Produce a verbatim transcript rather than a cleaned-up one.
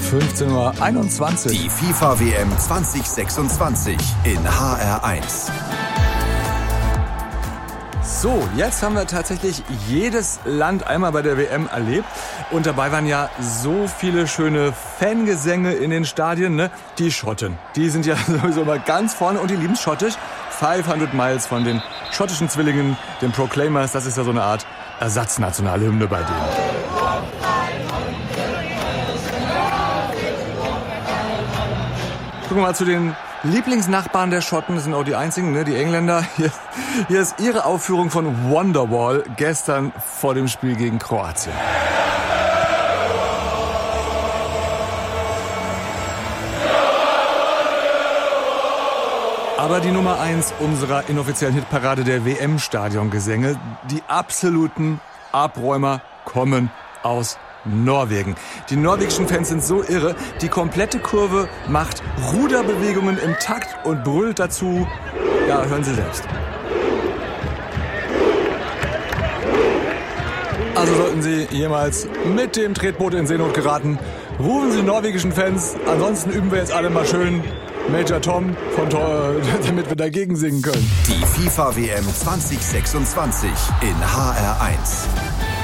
fünfzehn Uhr einundzwanzig. Die FIFA-W M zwanzig sechsundzwanzig in H R eins. So, jetzt haben wir tatsächlich jedes Land einmal bei der W M erlebt. Und dabei waren ja so viele schöne Fangesänge in den Stadien, ne? Die Schotten, die sind ja sowieso mal ganz vorne und die lieben Schottisch. fünfhundert Miles von den schottischen Zwillingen, den Proclaimers, das ist ja so eine Art ersatznationale Hymne bei denen. Gucken wir mal zu den Lieblingsnachbarn der Schotten, das sind auch die einzigen, ne, die Engländer. Hier, hier ist ihre Aufführung von Wonderwall gestern vor dem Spiel gegen Kroatien. Aber die Nummer eins unserer inoffiziellen Hitparade der W M-Stadiongesänge, die absoluten Abräumer, kommen aus Norwegen. Die norwegischen Fans sind so irre, die komplette Kurve macht Ruderbewegungen im Takt und brüllt dazu. Ja, hören Sie selbst. Also sollten Sie jemals mit dem Tretboot in Seenot geraten, rufen Sie norwegischen Fans. Ansonsten üben wir jetzt alle mal schön Major Tom, von Tor, damit wir dagegen singen können. Die FIFA-W M zwanzig sechsundzwanzig in H R eins.